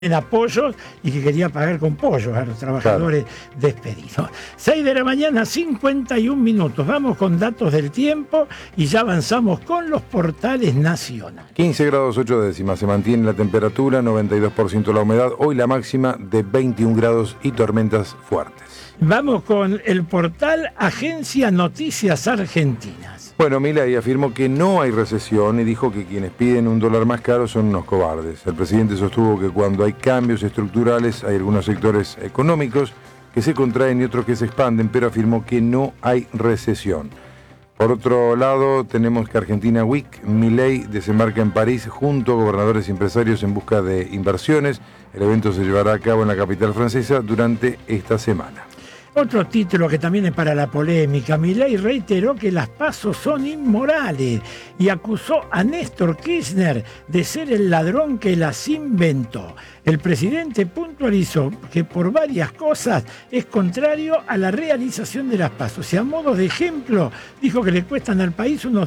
en apoyos y que quería pagar con pollos a los trabajadores despedidos. 6 de la mañana, 51 minutos. Vamos con datos del tiempo y ya avanzamos con los portales nacionales. 15 grados 8 décimas. Se mantiene la temperatura, 92% la humedad. Hoy la máxima de 21 grados y tormentas fuertes. Vamos con el portal Agencia Noticias Argentinas. Bueno, Milei afirmó que no hay recesión y dijo que quienes piden un dólar más caro son unos cobardes. El presidente sostuvo que cuando hay cambios estructurales hay algunos sectores económicos que se contraen y otros que se expanden, pero afirmó que no hay recesión. Por otro lado, tenemos que Argentina Week. Milei desembarca en París junto a gobernadores y empresarios en busca de inversiones. El evento se llevará a cabo en la capital francesa durante esta semana. Otro título que también es para la polémica. Milei reiteró que las PASO son inmorales y acusó a Néstor Kirchner de ser el ladrón que las inventó. El presidente puntualizó que por varias cosas es contrario a la realización de las PASO. Y a modo de ejemplo, dijo que le cuestan al país unos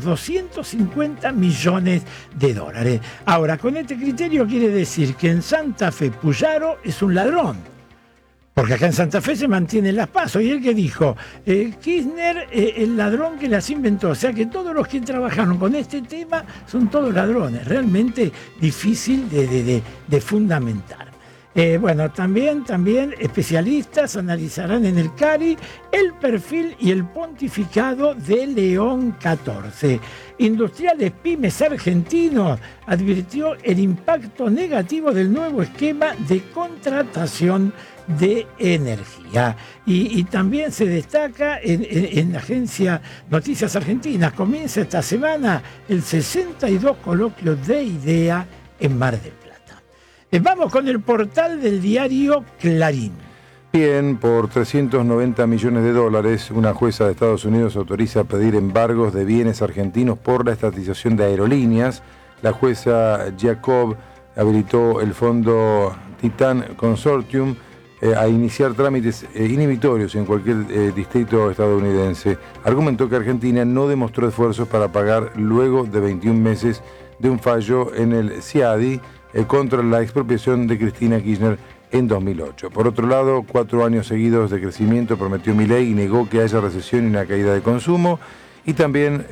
250 millones de dólares. Ahora, con este criterio quiere decir que en Santa Fe Puyaro es un ladrón. Porque acá en Santa Fe se mantienen las PASO. Y él que dijo, Kirchner, el ladrón que las inventó. O sea que todos los que trabajaron con este tema son todos ladrones. Realmente difícil de fundamentar. Bueno, también especialistas analizarán en el CARI el perfil y el pontificado de León XIV. Industriales Pymes Argentinos advirtió el impacto negativo del nuevo esquema de contratación de energía. Y también se destaca en la Agencia Noticias Argentinas, comienza esta semana el 62 coloquio de IDEA en Mar del Plata. Vamos con el portal del diario Clarín. Bien, por 390 millones de dólares, una jueza de Estados Unidos autoriza pedir embargos de bienes argentinos por la estatización de aerolíneas. La jueza Jacob habilitó el fondo Titan Consortium a iniciar trámites inhibitorios en cualquier distrito estadounidense. Argumentó que Argentina no demostró esfuerzos para pagar luego de 21 meses de un fallo en el CIADI contra la expropiación de Cristina Kirchner en 2008. Por otro lado, 4 años seguidos de crecimiento prometió Milei y negó que haya recesión y una caída de consumo. Y también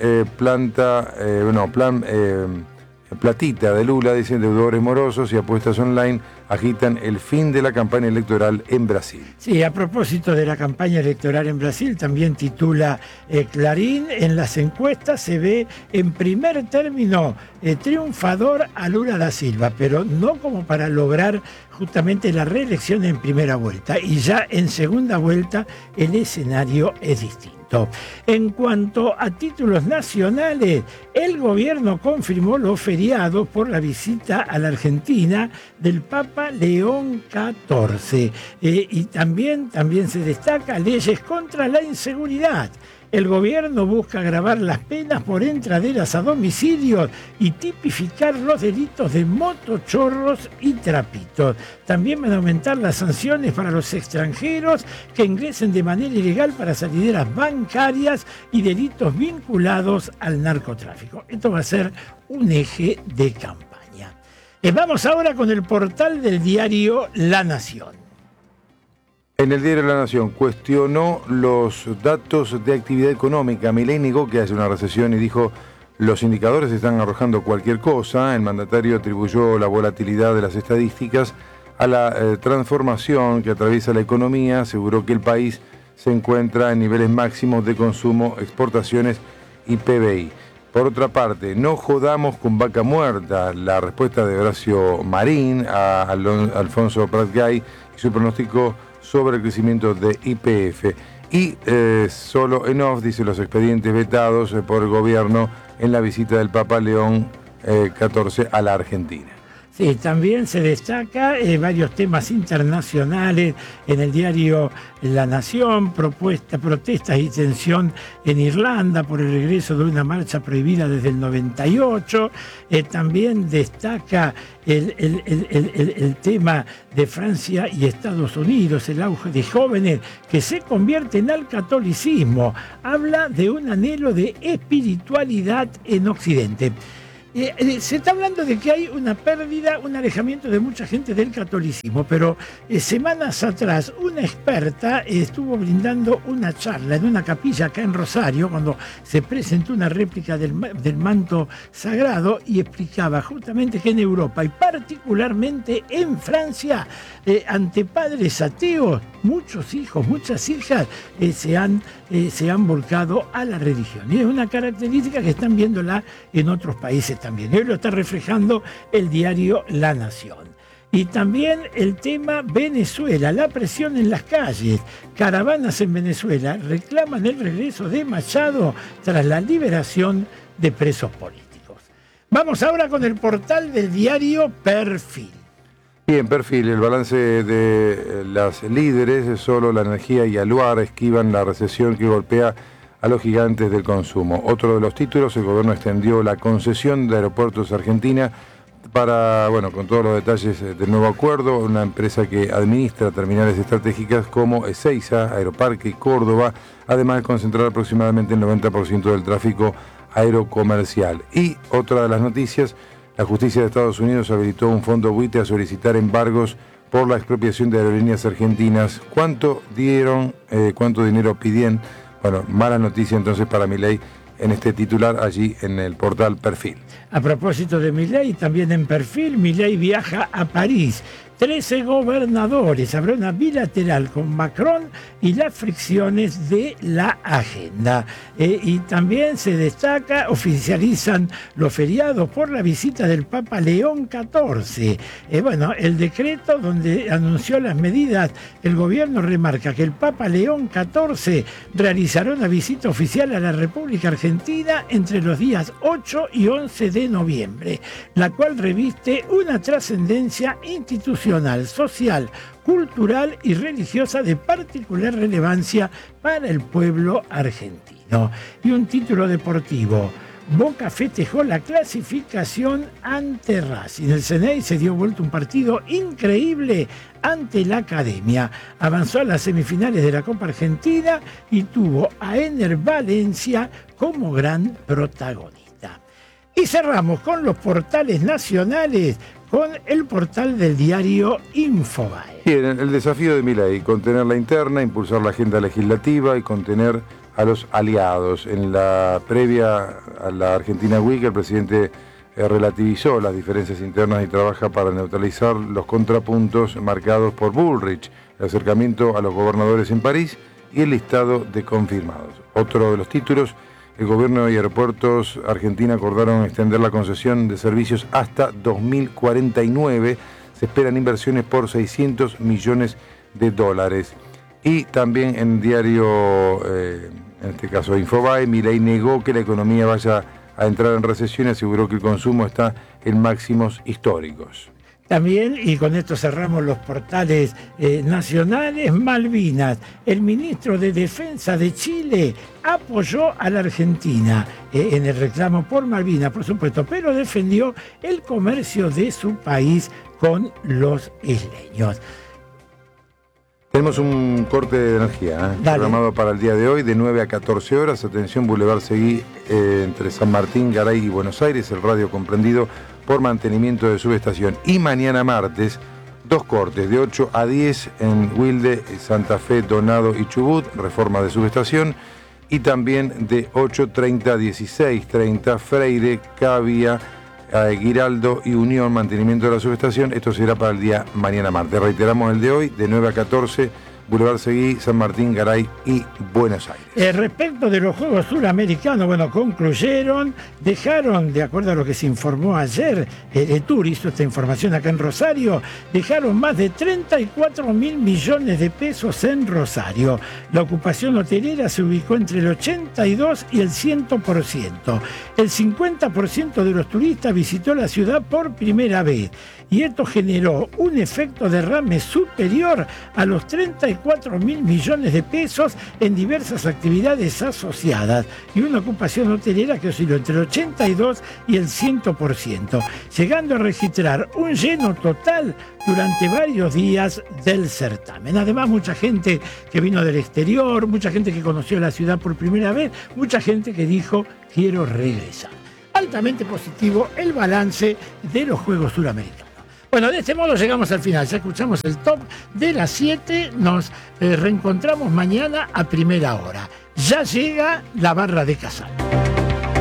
Platita de Lula, dicen deudores morosos y apuestas online agitan el fin de la campaña electoral en Brasil. Sí, a propósito de la campaña electoral en Brasil, también titula Clarín, en las encuestas se ve en primer término triunfador a Lula da Silva, pero no como para lograr justamente la reelección en primera vuelta. Y ya en segunda vuelta el escenario es distinto. En cuanto a títulos nacionales, el gobierno confirmó los feriados por la visita a la Argentina del Papa León XIV. Y también se destaca leyes contra la inseguridad. El gobierno busca agravar las penas por entraderas a domicilios y tipificar los delitos de motochorros y trapitos. También van a aumentar las sanciones para los extranjeros que ingresen de manera ilegal para salideras bancarias y delitos vinculados al narcotráfico. Esto va a ser un eje de campaña. Vamos ahora con el portal del diario La Nación. En el diario La Nación cuestionó los datos de actividad económica. Milei negó que haya una recesión y dijo los indicadores están arrojando cualquier cosa. El mandatario atribuyó la volatilidad de las estadísticas a la transformación que atraviesa la economía. Aseguró que el país se encuentra en niveles máximos de consumo, exportaciones y PBI. Por otra parte, no jodamos con vaca muerta. La respuesta de Horacio Marín a Alfonso Prat-Gay y su pronóstico sobre el crecimiento de YPF. Y solo en off, dice, los expedientes vetados por el gobierno en la visita del Papa León XIV a la Argentina. Sí, también se destaca varios temas internacionales en el diario La Nación, protestas y tensión en Irlanda por el regreso de una marcha prohibida desde el 98. También destaca el tema de Francia y Estados Unidos, el auge de jóvenes que se convierten al catolicismo. Habla de un anhelo de espiritualidad en Occidente. Se está hablando de que hay una pérdida, un alejamiento de mucha gente del catolicismo, pero semanas atrás una experta estuvo brindando una charla en una capilla acá en Rosario, cuando se presentó una réplica del manto sagrado, y explicaba justamente que en Europa y particularmente en Francia, ante padres ateos, muchos hijos, muchas hijas se han volcado a la religión. Y es una característica que están viéndola en otros países también. Hoy lo está reflejando el diario La Nación. Y también el tema Venezuela, la presión en las calles. Caravanas en Venezuela reclaman el regreso de Machado tras la liberación de presos políticos. Vamos ahora con el portal del diario Perfil. Bien, Perfil, el balance de las líderes, solo La Energía y Aluar esquivan la recesión que golpea a los gigantes del consumo. Otro de los títulos, el gobierno extendió la concesión de Aeropuertos Argentina para, con todos los detalles del nuevo acuerdo, una empresa que administra terminales estratégicas como Ezeiza, Aeroparque y Córdoba, además de concentrar aproximadamente el 90% del tráfico aerocomercial. Y otra de las noticias, la justicia de Estados Unidos habilitó un fondo buitre a solicitar embargos por la expropiación de aerolíneas argentinas. ¿Cuánto dieron? ¿Cuánto dinero pidieron? Bueno, mala noticia entonces para Milei en este titular allí en el portal Perfil. A propósito de Milei, también en Perfil, Milei viaja a París. 13 gobernadores, habrá una bilateral con Macron y las fricciones de la agenda. Y también se destaca, oficializan los feriados por la visita del Papa León XIV. El decreto donde anunció las medidas, el gobierno remarca que el Papa León XIV realizará una visita oficial a la República Argentina entre los días 8 y 11 de noviembre, la cual reviste una trascendencia institucional, social, cultural y religiosa de particular relevancia para el pueblo argentino. Y un título deportivo: Boca festejó la clasificación ante Racing. El Ceney se dio vuelta un partido increíble ante la Academia. Avanzó a las semifinales de la Copa Argentina y tuvo a Ener Valencia como gran protagonista. Y cerramos con los portales nacionales, con el portal del diario Infobae. Bien, el desafío de Milei: contener la interna, impulsar la agenda legislativa y contener a los aliados. En la previa a la Argentina Week, el presidente relativizó las diferencias internas y trabaja para neutralizar los contrapuntos marcados por Bullrich, el acercamiento a los gobernadores en París y el listado de confirmados. Otro de los títulos: el gobierno y Aeropuertos Argentina acordaron extender la concesión de servicios hasta 2049. Se esperan inversiones por $600 millones. Y también en diario, en este caso Infobae, Milei negó que la economía vaya a entrar en recesión y aseguró que el consumo está en máximos históricos. También, y con esto cerramos los portales nacionales, Malvinas. El ministro de Defensa de Chile apoyó a la Argentina en el reclamo por Malvinas, por supuesto, pero defendió el comercio de su país con los isleños. Tenemos un corte de energía programado para el día de hoy de 9 a 14 horas. Atención, Boulevard Seguí entre San Martín, Garay y Buenos Aires, el radio comprendido por mantenimiento de subestación. Y mañana martes, 2 cortes de 8 a 10 en Wilde, Santa Fe, Donado y Chubut, reforma de subestación. Y también de 8:30 a 16:30, Freire, Cavia, Giraldo y Unión, mantenimiento de la subestación. Esto será para el día mañana martes. Reiteramos el de hoy, de 9 a 14, Boulevard Seguí, San Martín, Garay y Buenos Aires. Respecto de los Juegos Suramericanos, concluyeron, dejaron, de acuerdo a lo que se informó ayer, el Tour hizo esta información acá en Rosario, dejaron más de 34.000 millones de pesos en Rosario. La ocupación hotelera se ubicó entre el 82 y el 100%. El 50% de los turistas visitó la ciudad por primera vez. Y esto generó un efecto derrame superior a los 34.000 millones de pesos en diversas actividades asociadas y una ocupación hotelera que osciló entre el 82 y el 100%, llegando a registrar un lleno total durante varios días del certamen. Además, mucha gente que vino del exterior, mucha gente que conoció la ciudad por primera vez, mucha gente que dijo: quiero regresar. altamente positivo el balance de los Juegos Suramericanos. Bueno, de este modo llegamos al final. Ya escuchamos el top de las 7. Nos reencontramos mañana a primera hora. Ya llega la barra de Casal.